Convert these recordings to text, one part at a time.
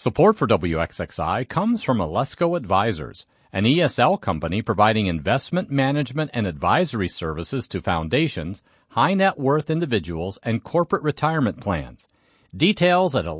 Support for WXXI comes from Alesco Advisors, an ESL company providing investment management and advisory services to foundations, high net worth individuals, and corporate retirement plans. Details at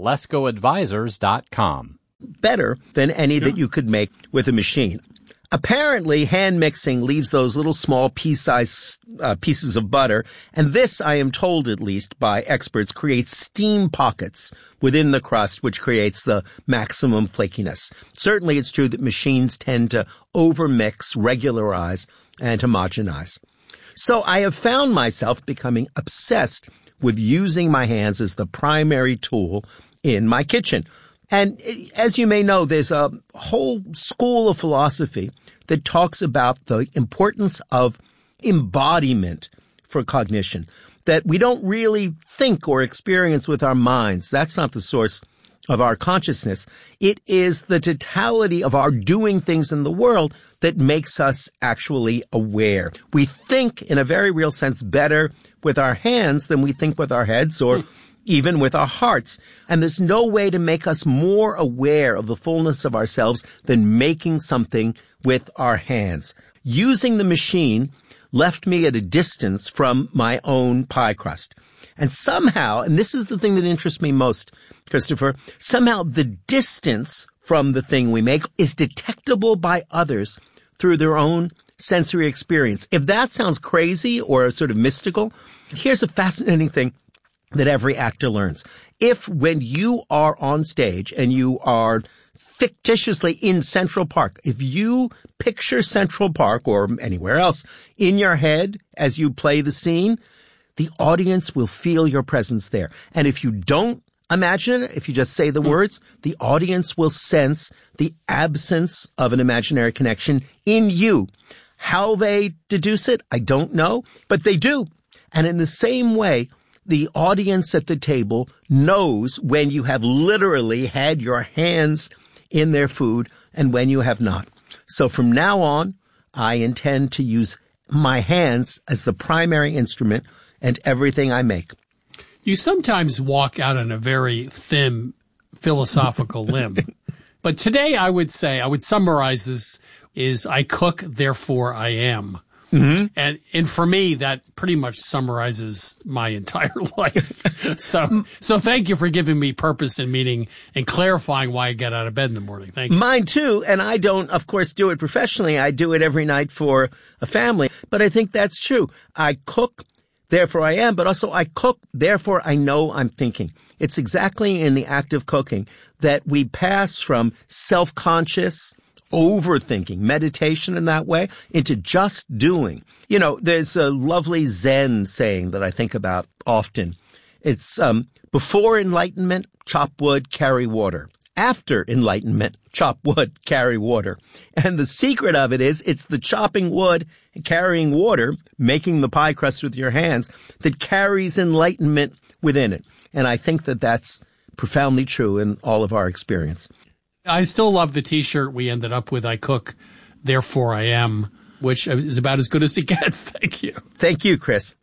alescoadvisors.com. Better than any that you could make with a machine. Apparently, hand mixing leaves those little small pea-sized pieces of butter, and this, I am told at least by experts, creates steam pockets within the crust, which creates the maximum flakiness. Certainly, it's true that machines tend to overmix, regularize, and homogenize. So I have found myself becoming obsessed with using my hands as the primary tool in my kitchen. And as you may know, there's a whole school of philosophy that talks about the importance of embodiment for cognition, that we don't really think or experience with our minds. That's not the source of our consciousness. It is the totality of our doing things in the world that makes us actually aware. We think, in a very real sense, better with our hands than we think with our heads or even with our hearts. And there's no way to make us more aware of the fullness of ourselves than making something with our hands. Using the machine left me at a distance from my own pie crust. And somehow, and this is the thing that interests me most, Christopher, somehow the distance from the thing we make is detectable by others through their own sensory experience. If that sounds crazy or sort of mystical, here's a fascinating thing that every actor learns. If when you are on stage and you are fictitiously in Central Park, if you picture Central Park or anywhere else in your head as you play the scene, the audience will feel your presence there. And if you don't imagine it, if you just say the words, the audience will sense the absence of an imaginary connection in you. How they deduce it, I don't know, but they do. And in the same way, the audience at the table knows when you have literally had your hands in their food and when you have not. So from now on, I intend to use my hands as the primary instrument and everything I make. You sometimes walk out on a very thin philosophical limb. But today I would summarize this is I cook, therefore I am. Mm-hmm. And for me, that pretty much summarizes my entire life. So thank you for giving me purpose and meaning and clarifying why I get out of bed in the morning. Thank you. Mine too. And I don't, of course, do it professionally. I do it every night for a family. But I think that's true. I cook, therefore I am, but also I cook, therefore I know I'm thinking. It's exactly in the act of cooking that we pass from self-conscious overthinking, meditation in that way, into just doing. You know, there's a lovely Zen saying that I think about often. It's, before enlightenment, chop wood, carry water. After enlightenment, chop wood, carry water. And the secret of it is, it's the chopping wood and carrying water, making the pie crust with your hands, that carries enlightenment within it. And I think that that's profoundly true in all of our experience. I still love the T-shirt we ended up with, I cook, therefore I am, which is about as good as it gets. Thank you. Thank you, Chris.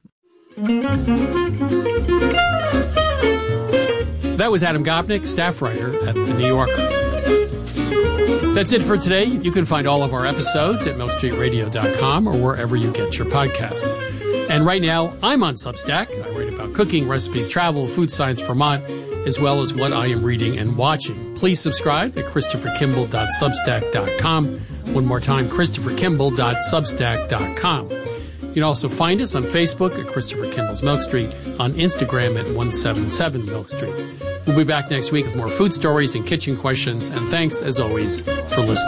That was Adam Gopnik, staff writer at The New Yorker. That's it for today. You can find all of our episodes at milkstreetradio.com or wherever you get your podcasts. And right now, I'm on Substack. I write about cooking, recipes, travel, food science, Vermont, as well as what I am reading and watching. Please subscribe at christopherkimball.substack.com. One more time, christopherkimball.substack.com. You can also find us on Facebook at Christopher Kimball's Milk Street, on Instagram at 177 Milk Street. We'll be back next week with more food stories and kitchen questions. And thanks, as always, for listening.